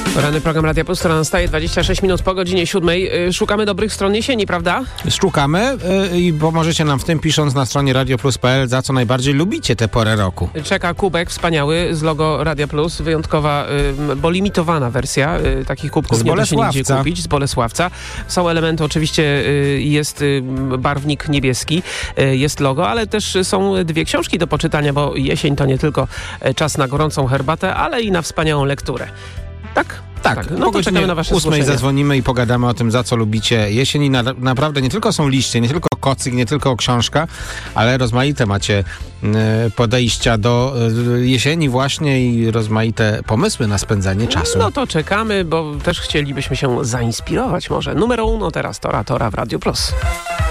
Poranny program Radia Plus, która nastaje 26 minut po godzinie 7. Szukamy dobrych stron jesieni, prawda? Szukamy i pomożecie nam w tym, pisząc na stronie radioplus.pl, za co najbardziej lubicie tę porę roku. Czeka kubek wspaniały z logo Radia Plus, wyjątkowa, bo limitowana wersja takich kubków. Nie da się nigdzie kupić, z Bolesławca. Są elementy, oczywiście jest barwnik niebieski, jest logo, ale też są dwie książki do poczytania, bo jesień to nie tylko czas na gorącą herbatę, ale i na wspaniałą lekturę. Tak? Tak, no to czekamy na wasze 8 zgłoszenia. Zadzwonimy i pogadamy o tym, za co lubicie jesień. I naprawdę nie tylko są liście, nie tylko kocyk, nie tylko książka, ale rozmaite macie podejścia do jesieni właśnie i rozmaite pomysły na spędzanie czasu. No to czekamy, bo też chcielibyśmy się zainspirować może. Numer 1 teraz Tora w Radiu Plus.